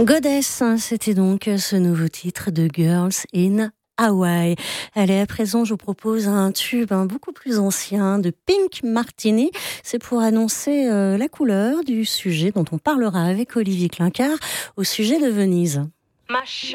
Goddess, c'était donc ce nouveau titre de Girls in Hawaii. Allez, à présent, je vous propose un tube beaucoup plus ancien de Pink Martini. C'est pour annoncer la couleur du sujet dont on parlera avec Olivier Clincard au sujet de Venise.